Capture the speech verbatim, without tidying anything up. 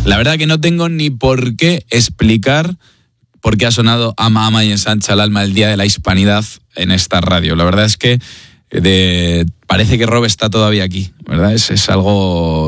La verdad que no tengo ni por qué explicar por qué ha sonado Ama Ama y Ensancha el Alma el Día de la Hispanidad en esta radio. La verdad es que de, parece que Rob está todavía aquí, ¿verdad? Es, es algo